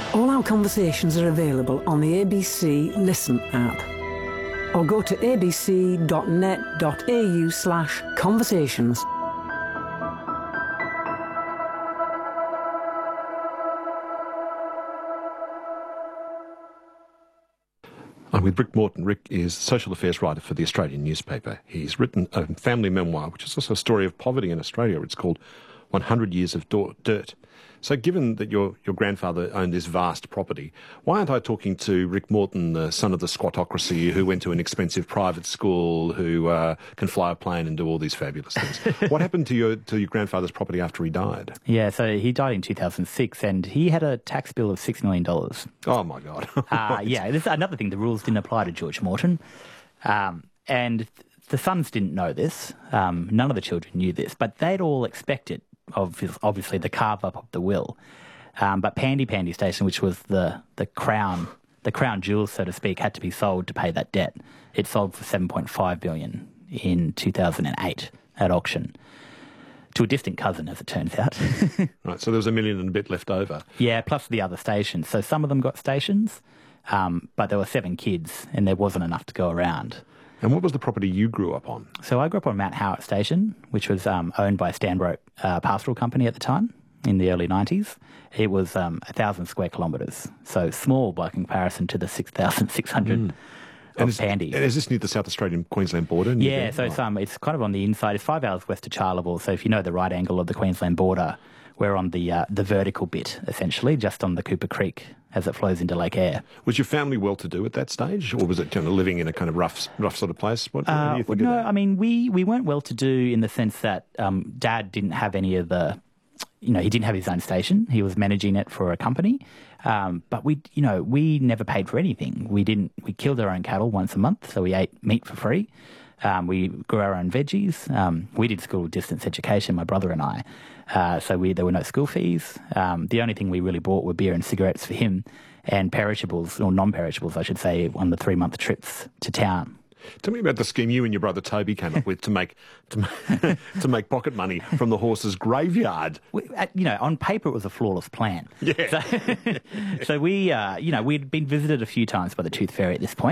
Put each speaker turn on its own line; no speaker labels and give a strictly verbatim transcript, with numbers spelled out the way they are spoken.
All our conversations are available on the A B C Listen app. Or go to abc.net.au slash conversations.
I'm with Rick Morton. Rick is social affairs writer for the Australian newspaper. He's written a family memoir, which is also a story of poverty in Australia. It's called one hundred Years of Dirt. So given that your, your grandfather owned this vast property, why aren't I talking to Rick Morton, the son of the squatocracy, who went to an expensive private school, who uh, can fly a plane and do all these fabulous things? What happened to your, to your grandfather's property after he died?
Yeah, so he died in two thousand six, and he had a tax bill of six million dollars.
Oh, my God.
uh, yeah, this is another thing. The rules didn't apply to George Morton. Um, and the sons didn't know this. Um, none of the children knew this, but they'd all expected, obviously, the carve-up of the will. Um, but Pandy Pandy Station, which was the, the crown the crown jewels, so to speak, had to be sold to pay that debt. It sold for seven point five billion dollars in two thousand eight at auction. To a distant cousin, as it turns out.
Right, so there was a million and a bit left over.
Yeah, plus the other stations. So some of them got stations, um, but there were seven kids, and there wasn't enough to go around.
And what was the property you grew up on?
So I grew up on Mount Howard Station, which was um, owned by Stanbroke uh, Pastoral Company at the time, in the early nineties. It was um, one thousand square kilometres, so small by comparison to the six thousand six hundred mm.
And
of
is,
Pandy.
And is this near the South Australian-Queensland border?
Yeah,
there?
so
oh.
it's, um, it's kind of on the inside. It's five hours west of Charleville, so if you know the right angle of the Queensland border, we're on the uh, the vertical bit, essentially, just on the Cooper Creek as it flows into Lake Eyre.
Was your family well-to-do at that stage, or was it kind of living in a kind of rough rough sort of place? What, what
uh,
do you think
no,
of that?
I mean, we, we weren't well-to-do in the sense that um, Dad didn't have any of the... You know, he didn't have his own station. He was managing it for a company. Um, but we, you know, we never paid for anything. We didn't, we killed our own cattle once a month, so we ate meat for free. Um, we grew our own veggies. Um, we did school distance education, my brother and I. Uh, so we, there were no school fees. Um, the only thing we really bought were beer and cigarettes for him and perishables, or non-perishables, I should say, on the three-month trips to town.
Tell me about the scheme you and your brother Toby came up with to make to, to make pocket money from the horse's graveyard.
We, uh, you know, on paper it was a flawless plan.
Yeah.
So, so we, uh, you know, we'd been visited a few times by the Tooth Fairy at this point.